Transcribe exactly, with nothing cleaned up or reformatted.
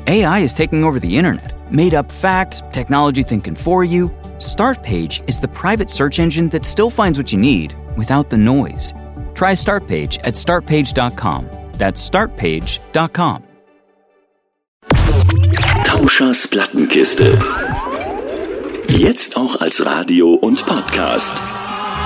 A I is taking over the internet. Made up facts, technology thinking for you. Startpage is the private search engine that still finds what you need without the noise. Try Startpage at start page dot com. That's start page dot com. Tauschers Plattenkiste. Jetzt auch als Radio und Podcast.